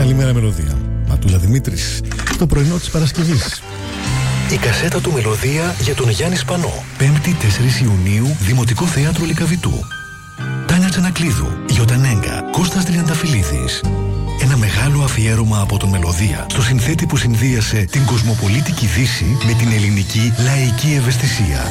Καλημέρα Μελωδία. Ματούλα Δημήτρης, το πρωινό της Παρασκευής. Η κασέτα του Μελωδία για τον Γιάννη Σπανό. 5η 4 Ιουνίου, Δημοτικό Θέατρο Λυκαβητού. Τάνια Τσανακλείδου, Γιωτανέγκα, Κώστας Τριανταφυλλίδης. Ένα μεγάλο αφιέρωμα από τον Μελωδία στο συνθέτη που συνδύασε την κοσμοπολίτικη Δύση με την ελληνική λαϊκή ευαισθησία.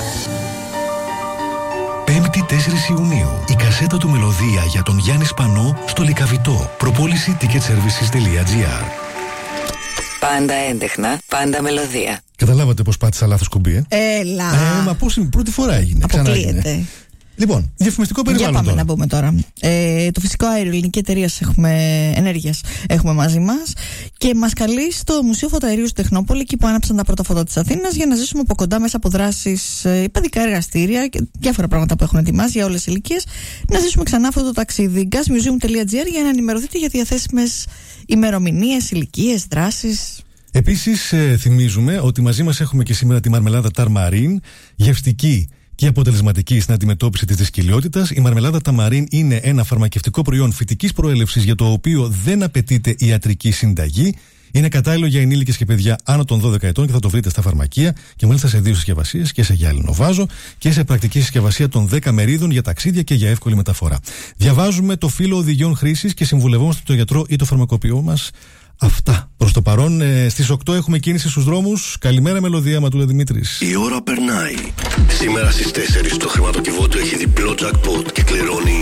5η 4 Ιουνίου, η κασέτα του Μελωδία για τον Γιάννη Σπανό στο Λυκαβητό. Προπόληση ticketservices.gr. Πάντα έντεχνα, πάντα Μελωδία. Καταλάβατε πως πάτησα λάθος κουμπί, Έλα. Μα πώς είναι, πρώτη φορά έγινε. Αποκλείεται. Λοιπόν, διαφημιστικό περιβάλλον. Για πάμε να πούμε τώρα. Το φυσικό αέριο, ελληνική εταιρεία ενέργειας έχουμε μαζί μας και μας καλεί στο Μουσείο Φωτοαερίου στη Τεχνόπολη, εκεί που άναψαν τα πρώτα φώτα της Αθήνας, για να ζήσουμε από κοντά μέσα από δράσεις, παιδικά εργαστήρια και διάφορα πράγματα που έχουν ετοιμάσει για όλες τις ηλικίες. Να ζήσουμε ξανά αυτό το ταξίδι. gasmuseum.gr για να ενημερωθείτε για διαθέσιμες ημερομηνίες, ηλικίες, δράσεις. Επίσης, θυμίζουμε ότι μαζί μας έχουμε και σήμερα τη μαρμελάδα Ταρμαρίν, γευστική και αποτελεσματική στην αντιμετώπιση της δυσκολιότητας. Η μαρμελάδα Ταμαρίν είναι ένα φαρμακευτικό προϊόν φυτικής προέλευσης για το οποίο δεν απαιτείται ιατρική συνταγή. Είναι κατάλληλο για ενήλικες και παιδιά άνω των 12 ετών και θα το βρείτε στα φαρμακεία και μάλιστα σε 2 συσκευασίες, και σε γυάλινο βάζο και σε πρακτική συσκευασία των 10 μερίδων για ταξίδια και για εύκολη μεταφορά. Διαβάζουμε το φύλλο οδηγιών χρήσης και συμβουλευόμαστε τον γιατρό ή το φαρμακοποιό μας. Αυτά προς το παρόν. Στις 8 έχουμε κίνηση στους δρόμους. Καλημέρα Μελωδία, Ματούλα Δημήτρης. Η ώρα περνάει. Σήμερα στις 4 το χρηματοκιβώτιο έχει διπλό jackpot και κληρώνει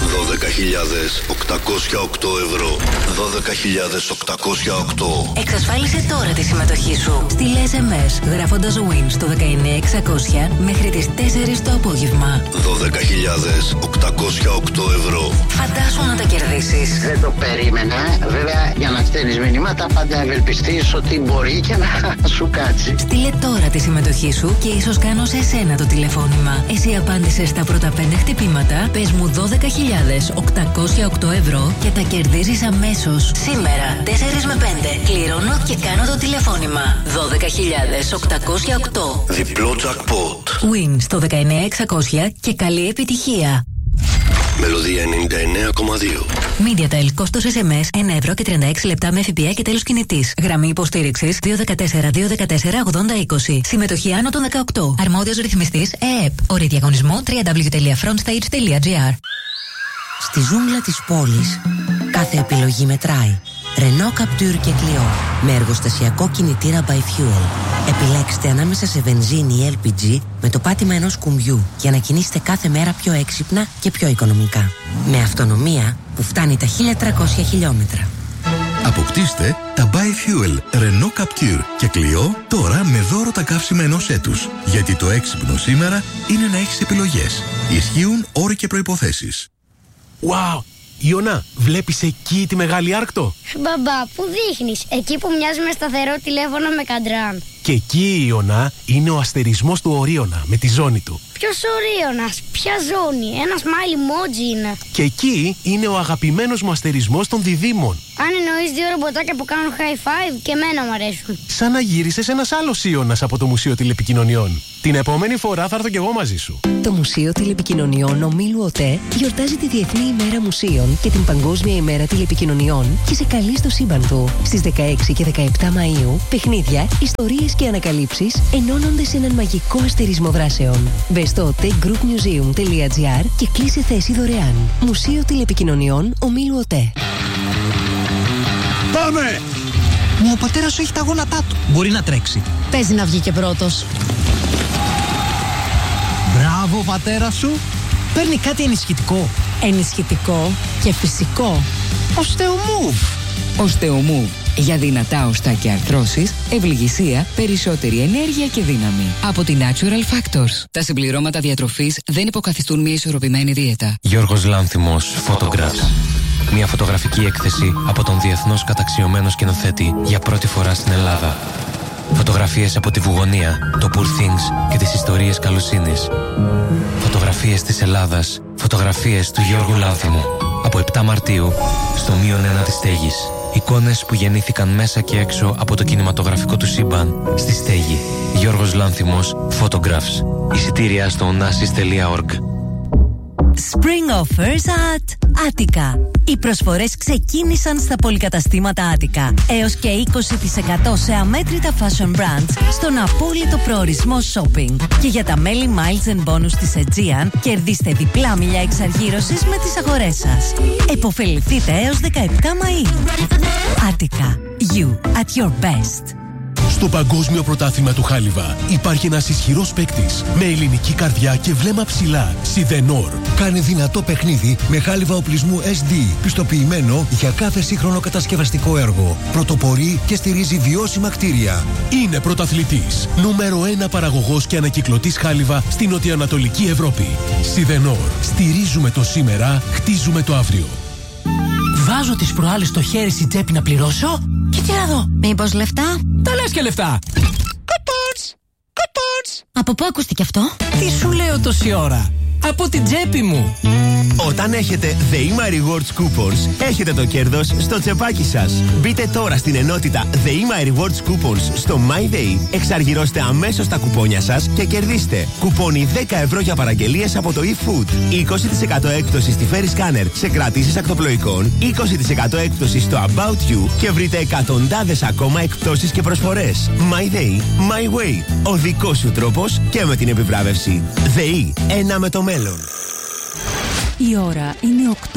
12.808 ευρώ. 12.808. Εξασφάλισε τώρα τη συμμετοχή σου. Στείλε SMS γράφοντας WIN στο 19600 μέχρι τις 4 το απόγευμα. 12.808 ευρώ. Φαντάσου να τα κερδίσεις. Δεν το περίμενα. Βέβαια, για να στέλνεις μηνύματα πάντα ευελπιστείς ότι μπορεί και να σου κάτσει. Στείλε τώρα τη συμμετοχή σου και ίσως κάνω σε εσένα το τηλεφώνημα. Εσύ απάντησες στα πρώτα 5 χτυπήματα, πες μου 12.808 ευρώ και τα κερδίζεις αμέσως. Σήμερα, 4 με 5, κληρώνω και κάνω το τηλεφώνημα. 12.808. Διπλό jackpot. WIN στο 19600 και καλή επιτυχία. Μελωδία 99,2. MediaTel, κόστος SMS 1 ευρώ και 36 λεπτά με ΦΠΑ και τέλος κινητής. Γραμμή υποστήριξης 214-214-8020. Συμμετοχή άνω των 18. Αρμόδιος ρυθμιστής ΕΕΠ. Όροι διαγωνισμού www.frontstage.gr. Στη ζούγκλα της πόλης, κάθε επιλογή μετράει. Renault Captur και Clio με εργοστασιακό κινητήρα by Fuel. Επιλέξτε ανάμεσα σε βενζίνη ή LPG με το πάτημα ενός κουμπιού για να κινήσετε κάθε μέρα πιο έξυπνα και πιο οικονομικά. Με αυτονομία που φτάνει τα 1300 χιλιόμετρα. Αποκτήστε τα by Fuel Renault Captur και Clio τώρα με δώρο τα καύσιμα ενός έτους. Γιατί το έξυπνο σήμερα είναι να έχεις επιλογές. Ισχύουν όροι και προϋποθέσεις. Wow! Ιωνά, βλέπεις εκεί τη Μεγάλη Άρκτο? Μπαμπά, πού δείχνεις? Εκεί που μοιάζει με σταθερό τηλέφωνο με καντράν. Και εκεί, Ιωνά, είναι ο αστερισμός του Ορίωνα με τη ζώνη του. Ποιος Ορίωνας? Ποια ζώνη? Ένα smile emoji είναι. Και εκεί είναι ο αγαπημένος μου αστερισμός των διδήμων. Αν εννοείς 2 ρομποτάκια που κάνουν high five, και εμένα μου αρέσουν. Σαν να γύρισες ένας άλλος Ιώνας από το Μουσείο Τηλεπικοινωνιών. Την επόμενη φορά θα έρθω κι εγώ μαζί σου. Το Μουσείο Τηλεπικοινωνιών Ομίλου ΟΤΕ γιορτάζει τη Διεθνή ημέρα Μουσείων και την Παγκόσμια ημέρα Τηλεπικοινωνιών και σε καλεί στο σύμπαν του. Στις 16 και 17 Μαΐου, παιχνίδια, ιστορίες και ανακαλύψεις ενώνονται σε έναν μαγικό αστερισμό δράσεων. Μπες στο otegroupmuseum.gr και κλείσε θέση δωρεάν. Μουσείο Τηλεπικοινωνιών Ομίλου ΟΤΕ. Πάμε! Μα ο πατέρας σου έχει τα γόνατά του. Μπορεί να τρέξει. Παίζει να βγει και πρώτος. Μπράβο, πατέρα σου. Παίρνει κάτι ενισχυτικό. Ενισχυτικό και φυσικό. Οστεομούβ. Οστεομούβ. Για δυνατά οστά και αρθρώσεις, ευληγησία, περισσότερη ενέργεια και δύναμη. Από τη Natural Factors. Τα συμπληρώματα διατροφής δεν υποκαθιστούν μια ισορροπημένη δίαιτα. Γιώργος Λάνθιμος, Photographs. Μια φωτογραφική έκθεση από τον διεθνώς καταξιωμένο σκηνοθέτη για πρώτη φορά στην Ελλάδα. Φωτογραφίες από τη Βουγωνία, το Poor Things και τις ιστορίες καλοσύνης. Φωτογραφίες της Ελλάδας. Φωτογραφίες του Γιώργου Λάνθιμου. Από 7 Μαρτίου στο -1 της Στέγης. Εικόνες που γεννήθηκαν μέσα και έξω από το κινηματογραφικό του σύμπαν στη Στέγη. Γιώργος Λάνθιμος, Photographs. Εισιτήρια στο onassis.org. Spring offers at Attica. Οι προσφορές ξεκίνησαν στα πολυκαταστήματα Attica. Έως και 20% σε αμέτρητα fashion brands στον απόλυτο προορισμό shopping. Και για τα μέλη Miles and Bonus της Aegean, κερδίστε διπλά μίλια εξαργύρωσης με τις αγορές σας. Εποφεληθείτε έως 17 Μαΐου. Attica. You at your best. Στο Παγκόσμιο Πρωτάθλημα του Χάλιβα υπάρχει ένας ισχυρός παίκτης με ελληνική καρδιά και βλέμμα ψηλά. Σιδενόρ. Κάνει δυνατό παιχνίδι με χάλιβα οπλισμού SD, πιστοποιημένο για κάθε σύγχρονο κατασκευαστικό έργο. Πρωτοπορεί και στηρίζει βιώσιμα κτίρια. Είναι πρωταθλητής. Νούμερο 1 παραγωγός και ανακυκλωτής χάλιβα στην νοτιοανατολική Ευρώπη. Σιδενόρ. Στηρίζουμε το σήμερα, χτίζουμε το αύριο. Βάζω τις προάλλες στο χέρι στην τσέπη να πληρώσω και τι να δω. Μήπως λεφτά? Τα λες και λεφτά. Κουπόνς. Από πού ακούστηκε αυτό? Τι σου λέω τόση ώρα? Από την τσέπη μου. Όταν έχετε The Ima Rewards Coupons, έχετε το κέρδος στο τσεπάκι σας. Μπείτε τώρα στην ενότητα The Ima Rewards Coupons στο MyDay, εξαργυρώστε αμέσως τα κουπόνια σας και κερδίστε κουπόνι 10 ευρώ για παραγγελίες από το eFood, 20% έκπτωση στη Ferry Scanner σε κρατήσεις ακτοπλοϊκών, 20% έκπτωση στο About You και βρείτε εκατοντάδες ακόμα εκπτώσεις και προσφορές. MyDay, My Way. Ο δικός σου τρόπος και με την επιβράβευση. ΔΕΗ, ένα με το μέλλον. Η ώρα είναι 8.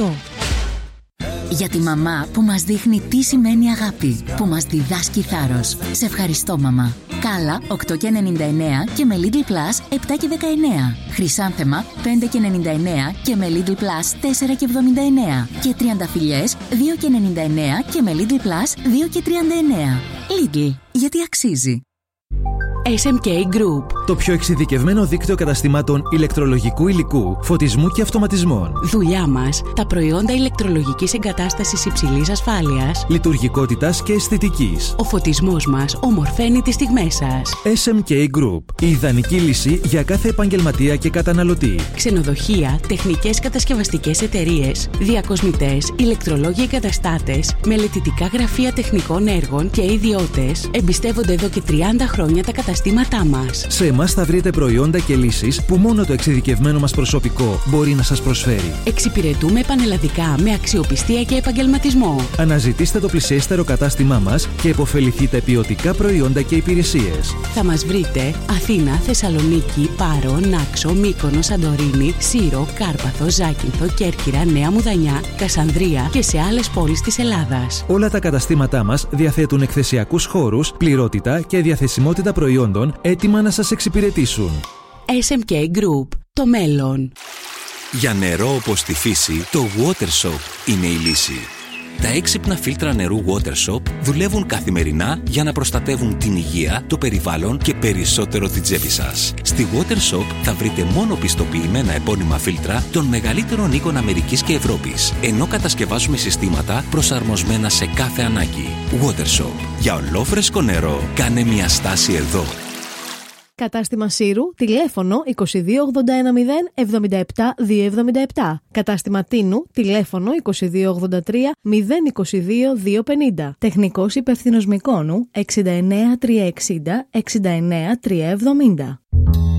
Για τη μαμά που μας δείχνει τι σημαίνει αγάπη, που μας διδάσκει θάρρος. Σε ευχαριστώ, μαμά. Κάλα 8,99 και με Lidl Plus 7,19. Χρυσάνθεμα 5,99 και με Lidl Plus 4,79. Και τριανταφυλλιές 2,99 και με Lidl Plus 2,39. Lidl, γιατί αξίζει. SMK Group. Το πιο εξειδικευμένο δίκτυο καταστημάτων ηλεκτρολογικού υλικού, φωτισμού και αυτοματισμών. Δουλειά μας, τα προϊόντα ηλεκτρολογικής εγκατάστασης υψηλής ασφάλειας, λειτουργικότητας και αισθητικής. Ο φωτισμός μας ομορφαίνει τις στιγμές σας. SMK Group. Η ιδανική λύση για κάθε επαγγελματία και καταναλωτή. Ξενοδοχεία, τεχνικές κατασκευαστικές εταιρείες, διακοσμητές, ηλεκτρολόγοι εγκαταστάτες, μελετητικά γραφεία τεχνικών έργων και ιδιώτες εμπιστεύονται εδώ και 30 χρόνια τα καταστήματά μας. Σε εμάς θα βρείτε προϊόντα και λύσεις που μόνο το εξειδικευμένο μας προσωπικό μπορεί να σας προσφέρει. Εξυπηρετούμε πανελλαδικά με αξιοπιστία και επαγγελματισμό. Αναζητήστε το πλησιέστερο κατάστημά μας και επωφεληθείτε ποιοτικά προϊόντα και υπηρεσίες. Θα μας βρείτε Αθήνα, Θεσσαλονίκη, Πάρο, Νάξο, Μύκονο, Σαντορίνη, Σύρο, Κάρπαθο, Ζάκυνθο, Κέρκυρα, Νέα Μουδανιά, Κασανδρία και σε άλλες πόλεις της Ελλάδας. Όλα τα καταστήματά μας διαθέτουν εκθεσιακούς χώρους, πληρότητα και διαθεσιμότητα προϊόντων έτοιμα να σας εξυπηρετήσουν. SMK Group. Το μέλλον. Για νερό όπως τη φύση, το WaterShop είναι η λύση. Τα έξυπνα φίλτρα νερού WaterShop δουλεύουν καθημερινά για να προστατεύουν την υγεία, το περιβάλλον και περισσότερο την τσέπη σας. Στη WaterShop θα βρείτε μόνο πιστοποιημένα επώνυμα φίλτρα των μεγαλύτερων οίκων Αμερικής και Ευρώπης, ενώ κατασκευάζουμε συστήματα προσαρμοσμένα σε κάθε ανάγκη. WaterShop. Για ολόφρεσκο νερό, κάνε μια στάση εδώ. Κατάστημα Σύρου, τηλέφωνο 2281 077 277. Κατάστημα Τίνου, τηλέφωνο 2283 022 250. Τεχνικός υπεύθυνος Μυκόνου 69360 69370.